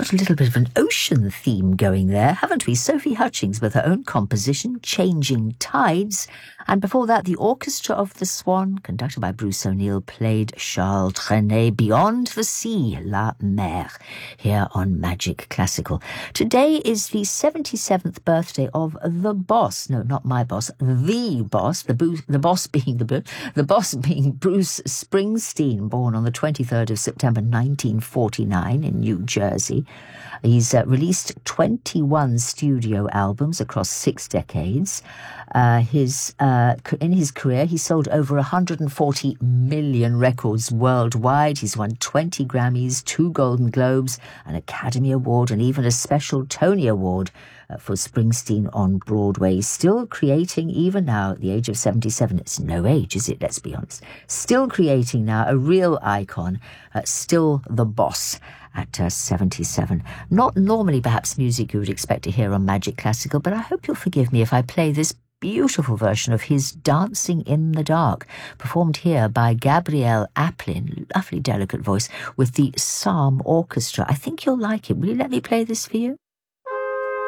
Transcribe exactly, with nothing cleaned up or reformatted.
got a little bit of an ocean theme going there, haven't we? Sophie Hutchings with her own composition, Changing Tides. And before that, the Orchestra of the Swan, conducted by Bruce O'Neill, played Charles Trenet, Beyond the Sea, La Mer, here on Magic Classical. Today is the seventy-seventh birthday of the boss. No, not my boss, the boss, the, bo- the boss being the, the boss being Bruce Springsteen, born on the twenty-third of September nineteen forty-nine in New Jersey. He's uh, released twenty-one studio albums across six decades. Uh, his uh, in his career, he sold over one hundred forty million records worldwide. He's won twenty Grammys, two Golden Globes, an Academy Award, and even a special Tony Award uh, for Springsteen on Broadway. Still creating, even now, at the age of seventy-seven. It's no age, is it? Let's be honest. Still creating now, a real icon. Uh, still the boss at uh, seventy-seven. Not normally perhaps music you would expect to hear on Magic Classical, but I hope you'll forgive me if I play this beautiful version of his Dancing in the Dark, performed here by Gabrielle Aplin, lovely delicate voice, with the Psalm Orchestra. I think you'll like it. Will you let me play this for you?